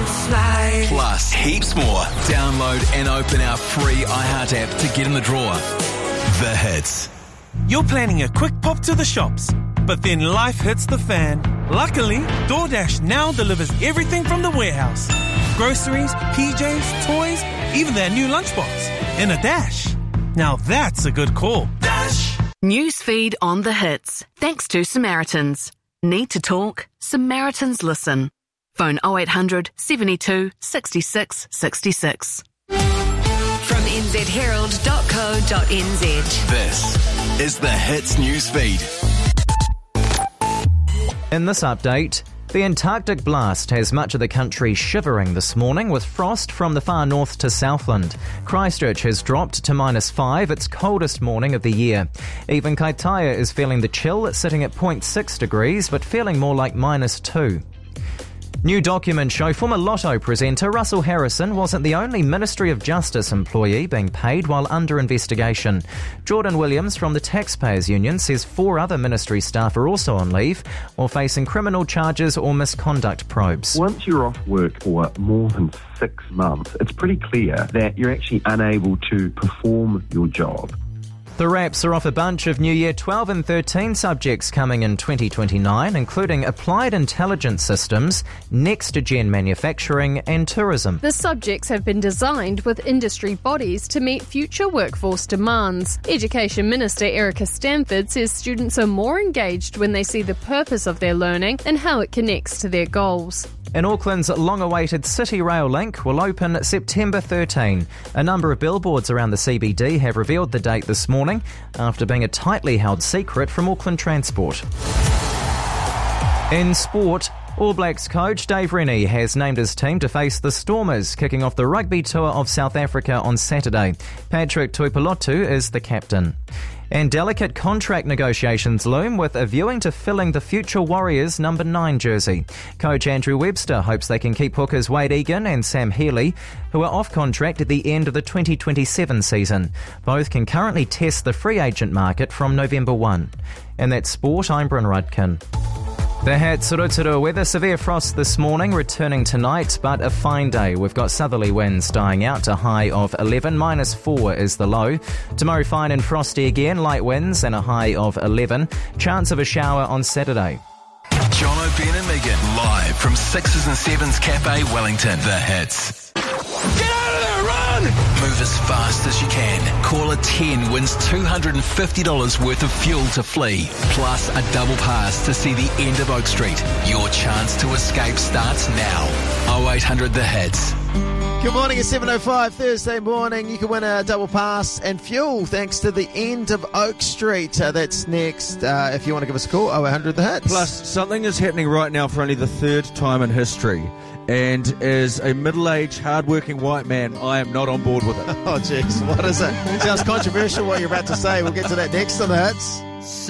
and slide. Plus, heaps more. Download and open our free iHeart app to get in the draw. The Hits. You're planning a quick pop to the shops, but then life hits the fan. Luckily, DoorDash now delivers everything from the warehouse. Groceries, PJs, toys, even their new lunchbox. In a dash. Now that's a good call. Dash! Newsfeed on The Hits. Thanks to Samaritans. Need to talk? Samaritans listen. Phone 0800 72 66 66. From nzherald.co.nz. This is the Hits Newsfeed. In this update, the Antarctic blast has much of the country shivering this morning with frost from the far north to Southland. Christchurch has dropped to -5, its coldest morning of the year. Even Kaitaia is feeling the chill, sitting at 0.6 degrees, but feeling more like -2. New documents show former Lotto presenter Russell Harrison wasn't the only Ministry of Justice employee being paid while under investigation. Jordan Williams from the Taxpayers Union says 4 other ministry staff are also on leave or facing criminal charges or misconduct probes. Once you're off work for more than 6 months, it's pretty clear that you're actually unable to perform your job. The RAPs are off a bunch of new year 12 and 13 subjects coming in 2029, including applied intelligence systems, next-gen manufacturing and tourism. The subjects have been designed with industry bodies to meet future workforce demands. Education Minister Erica Stanford says students are more engaged when they see the purpose of their learning and how it connects to their goals. And Auckland's long-awaited City Rail link will open September 13. A number of billboards around the CBD have revealed the date this morning after being a tightly held secret from Auckland Transport. In sport, All Blacks coach Dave Rennie has named his team to face the Stormers, kicking off the rugby tour of South Africa on Saturday. Patrick Tuipulotu is the captain. And delicate contract negotiations loom with a viewing to filling the future Warriors number 9 jersey. Coach Andrew Webster hopes they can keep hookers Wade Egan and Sam Healy, who are off contract at the end of the 2027 season. Both can currently test the free agent market from November 1. And that's sport, I'm Bryn Rudkin. The Hats Rotorua weather, severe frost this morning, returning tonight, but a fine day. We've got southerly winds dying out to high of 11, -4 is the low. Tomorrow fine and frosty again, light winds and a high of 11. Chance of a shower on Saturday. John O'Brien and Megan, live from 6s and 7s Cafe Wellington. The Hits. Get out of there, run! Move as fast as you can. Caller 10 wins $250 worth of fuel to flee, plus a double pass to see the end of Oak Street. Your chance to escape starts now. 0800 The Hits. Good morning, it's 7:05 Thursday morning. You can win a double pass and fuel thanks to the end of Oak Street. That's next. If you want to give us a call, 0800 The Hits. Plus, something is happening right now for only the 3rd time in history. And as a middle-aged, hard-working white man, I am not on board with it. Oh, jeez, what is it? Sounds controversial what you're about to say. We'll get to that next on The Hits.